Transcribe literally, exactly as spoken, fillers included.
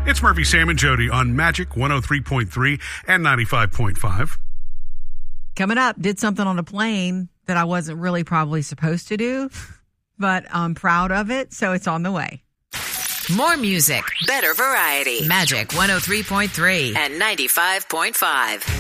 It's Murphy, Sam, and Jody on Magic one oh three point three and ninety-five point five. Coming up, did something on a plane that I wasn't really probably supposed to do, but I'm proud of it, so it's on the way. More music, better variety. Magic one oh three point three and ninety-five point five.